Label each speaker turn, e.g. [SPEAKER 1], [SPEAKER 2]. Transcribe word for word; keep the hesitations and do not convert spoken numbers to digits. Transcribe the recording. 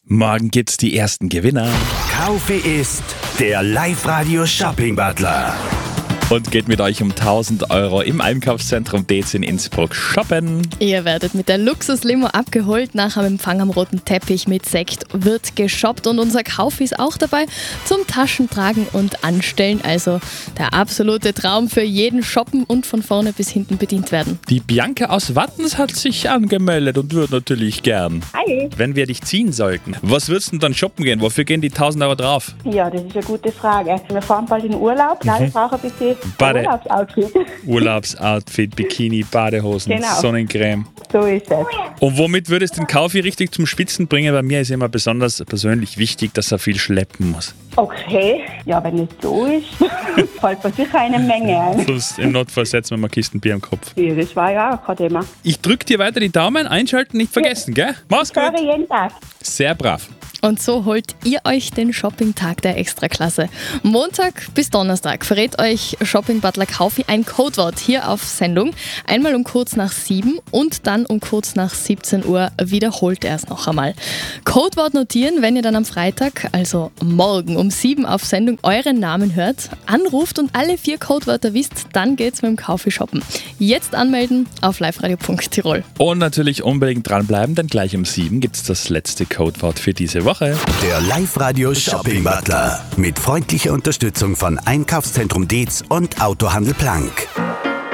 [SPEAKER 1] Morgen gibt's die ersten Gewinner.
[SPEAKER 2] Kaufe ist der Live-Radio-Shopping-Butler.
[SPEAKER 1] Und geht mit euch um tausend Euro im Einkaufszentrum Deetz in Innsbruck shoppen.
[SPEAKER 3] Ihr werdet mit der Luxuslimo abgeholt. Nach dem Empfang am roten Teppich mit Sekt wird geshoppt. Und unser Kauf ist auch dabei zum Taschentragen und Anstellen. Also der absolute Traum für jeden shoppen und von vorne bis hinten bedient werden.
[SPEAKER 1] Die Bianca aus Wattens hat sich angemeldet und würde natürlich gern.
[SPEAKER 4] Hi.
[SPEAKER 1] Wenn wir dich ziehen sollten, was würdest du denn dann shoppen gehen? Wofür gehen die tausend Euro drauf?
[SPEAKER 4] Ja, das ist eine gute Frage. Wir fahren bald in Urlaub. Klar, ich brauche ein bisschen
[SPEAKER 1] Bade-
[SPEAKER 4] Urlaubsoutfit.
[SPEAKER 1] Urlaubsoutfit, Bikini, Badehosen,
[SPEAKER 4] Genau.
[SPEAKER 1] Sonnencreme.
[SPEAKER 4] So ist es.
[SPEAKER 1] Und womit würdest du den Kaufi richtig zum Schwitzen bringen? Bei mir ist immer besonders persönlich wichtig, dass er viel schleppen muss.
[SPEAKER 4] Okay. Ja, wenn es so ist, fällt mir sicher eine Menge ein.
[SPEAKER 1] Sonst im Notfall setzen wir mal Kisten Bier am Kopf.
[SPEAKER 4] Ja, das war ja auch kein Thema.
[SPEAKER 1] Ich drück dir weiter die Daumen, einschalten, nicht vergessen, gell? Mach's
[SPEAKER 4] Ich
[SPEAKER 1] gut.
[SPEAKER 4] höre jeden Tag.
[SPEAKER 1] Sehr brav.
[SPEAKER 3] Und so holt ihr euch den Shopping-Tag der Extraklasse. Montag bis Donnerstag verrät euch Shopping-Butler Kaufi ein Codewort hier auf Sendung. Einmal um kurz nach sieben und dann um kurz nach siebzehn Uhr wiederholt er es noch einmal. Codewort notieren, wenn ihr dann am Freitag, also morgen um sieben auf Sendung euren Namen hört, anruft und alle vier Codewörter wisst, dann geht's mit dem Kaufi shoppen. Jetzt anmelden auf liveradio punkt tirol.
[SPEAKER 1] Und natürlich unbedingt dranbleiben, denn gleich um sieben gibt's das letzte Codewort für diese Woche.
[SPEAKER 2] Der Live-Radio-Shopping-Butler mit freundlicher Unterstützung von Einkaufszentrum Deetz und Autohandel Plank.